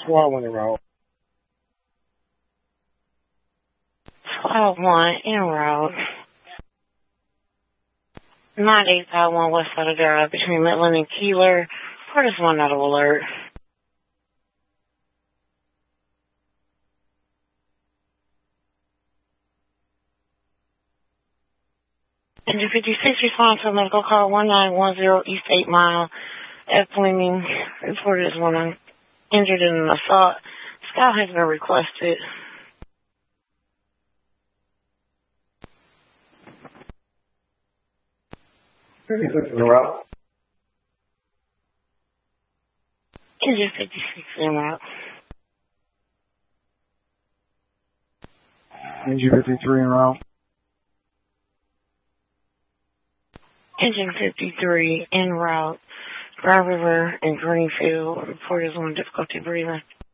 Squad 1 en route. Squad 1 en route. 9851 West Side of Drive between Midland and Keeler. Report is 1 out of alert. Engine 56 respond to a medical call 1910 East 8 Mile at Fleming. Reported as 1 injured in an assault. Scout has been requested. En route. Engine 56 en route. Engine 53 en route. Engine 53 en route. Grand River and Greenfield. Report is 1 difficulty breathing.